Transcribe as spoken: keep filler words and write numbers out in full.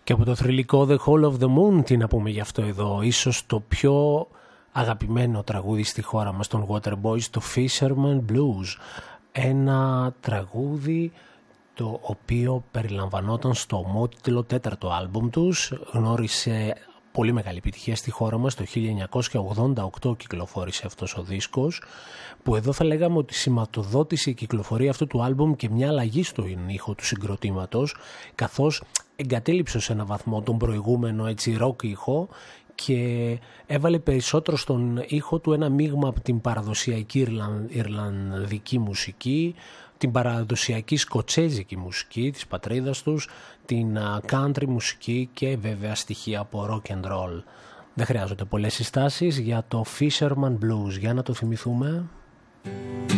Και από το θρυλικό The Hall of the Moon, τι να πούμε γι' αυτό εδώ, ίσως το πιο αγαπημένο τραγούδι στη χώρα μας των Waterboys, το Fisherman Blues. Ένα τραγούδι το οποίο περιλαμβανόταν στο ομότιτλο τέταρτο άλμπουμ τους, γνώρισε πολύ μεγάλη επιτυχία στη χώρα μας, το χίλια εννιακόσια ογδόντα οκτώ κυκλοφόρησε αυτός ο δίσκος, που εδώ θα λέγαμε ότι σηματοδότησε η κυκλοφορία αυτού του άλμπουμ και μια αλλαγή στο ήχο του συγκροτήματος, καθώς εγκατέλειψε σε ένα βαθμό τον προηγούμενο έτσι ροκ ήχο και έβαλε περισσότερο στον ήχο του ένα μείγμα από την παραδοσιακή Ιρλαν, Ιρλανδική μουσική, την παραδοσιακή σκοτσέζικη μουσική της πατρίδας τους, την country μουσική και βέβαια στοιχεία από rock and roll. Δεν χρειάζονται πολλές συστάσεις για το Fisherman Blues. Για να το θυμηθούμε.